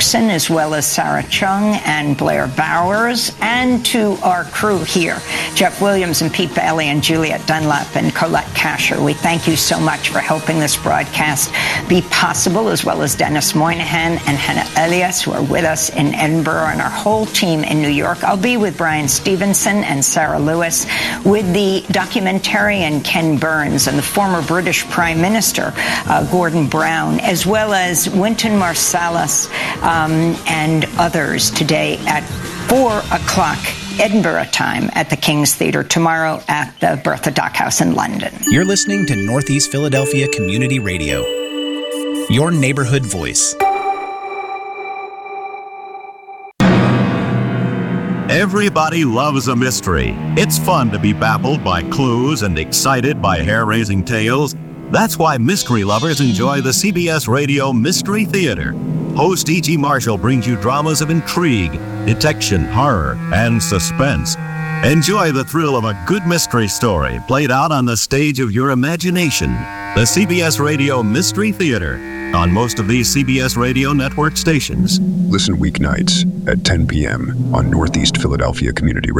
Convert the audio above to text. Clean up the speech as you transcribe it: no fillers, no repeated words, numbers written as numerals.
Erickson, as well as Sarah Chung and Blair Bowers, and to our crew here, Jeff Williams and Pete Bailey and Juliet Dunlap and Colette Kasher. We thank you so much for helping this broadcast be possible, as well as Dennis Moynihan and Hannah Elias, who are with us in Edinburgh, and our whole team in New York. I'll be with Brian Stevenson and Sarah Lewis, with the documentarian Ken Burns and the former British Prime Minister Gordon Brown, as well as Wynton Marsalis and others today at 4 o'clock Edinburgh time at the King's Theatre, tomorrow at the Bertha Dockhouse in London. You're listening to Northeast Philadelphia Community Radio, your neighborhood voice. Everybody loves a mystery. It's fun to be baffled by clues and excited by hair-raising tales. That's why mystery lovers enjoy the CBS Radio Mystery Theater. Host E.G. Marshall brings you dramas of intrigue, detection, horror, and suspense. Enjoy the thrill of a good mystery story played out on the stage of your imagination. The CBS Radio Mystery Theater, on most of these CBS Radio Network stations. Listen weeknights at 10 p.m. on Northeast Philadelphia Community Radio.